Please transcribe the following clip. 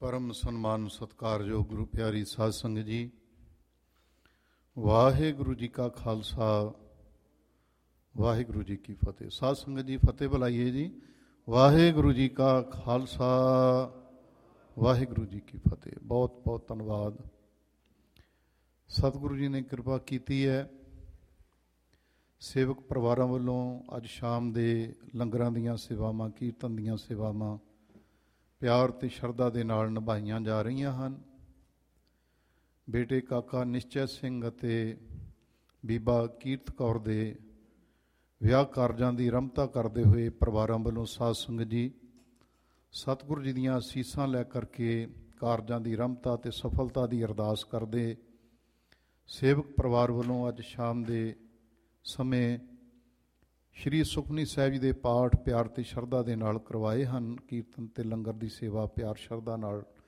ਪਰਮ ਸਨਮਾਨ ਸਤਿਕਾਰਯੋਗ ਗੁਰੂ ਪਿਆਰੀ ਸਾਧ ਸੰਗਤ ਜੀ, ਵਾਹਿਗੁਰੂ ਜੀ ਕਾ ਖਾਲਸਾ, ਵਾਹਿਗੁਰੂ ਜੀ ਕੀ ਫਤਿਹ। ਸਾਧ ਸੰਗਤ ਜੀ ਫਤਿਹ ਬੁਲਾਈਏ ਜੀ। ਵਾਹਿਗੁਰੂ ਜੀ ਕਾ ਖਾਲਸਾ, ਵਾਹਿਗੁਰੂ ਜੀ ਕੀ ਫਤਿਹ। ਬਹੁਤ ਬਹੁਤ ਧੰਨਵਾਦ। ਸਤਿਗੁਰੂ ਜੀ ਨੇ ਕਿਰਪਾ ਕੀਤੀ ਹੈ, ਸੇਵਕ ਪਰਿਵਾਰਾਂ ਵੱਲੋਂ ਅੱਜ ਸ਼ਾਮ ਦੇ ਲੰਗਰਾਂ ਦੀਆਂ ਸੇਵਾਵਾਂ, ਕੀਰਤਨ ਦੀਆਂ ਸੇਵਾਵਾਂ ਪਿਆਰ ਅਤੇ ਸ਼ਰਧਾ ਦੇ ਨਾਲ ਨਿਭਾਈਆਂ ਜਾ ਰਹੀਆਂ ਹਨ। ਬੇਟੇ ਕਾਕਾ ਨਿਸ਼ਚੈ ਸਿੰਘ ਅਤੇ ਬੀਬਾ ਕੀਰਤ ਕੌਰ ਦੇ ਵਿਆਹ ਕਾਰਜਾਂ ਦੀ ਰਮਤਾ ਕਰਦੇ ਹੋਏ ਪਰਿਵਾਰਾਂ ਵੱਲੋਂ ਸਾਧ ਸੰਗਤ ਜੀ ਸਤਿਗੁਰੂ ਜੀ ਦੀਆਂ ਅਸੀਸਾਂ ਲੈ ਕਰਕੇ ਕਾਰਜਾਂ ਦੀ ਰਮਤਾ ਅਤੇ ਸਫਲਤਾ ਦੀ ਅਰਦਾਸ ਕਰਦੇ ਸੇਵਕ ਪਰਿਵਾਰ ਵੱਲੋਂ ਅੱਜ ਸ਼ਾਮ ਦੇ ਸਮੇਂ ਸ਼੍ਰੀ ਸੁਖਮਨੀ ਸਾਹਿਬ ਜੀ ਦੇ ਪਾਠ ਪਿਆਰ ਅਤੇ ਸ਼ਰਧਾ ਦੇ ਨਾਲ ਕਰਵਾਏ ਹਨ। ਕੀਰਤਨ ਅਤੇ ਲੰਗਰ ਦੀ ਸੇਵਾ ਪਿਆਰ ਸ਼ਰਧਾ ਨਾਲ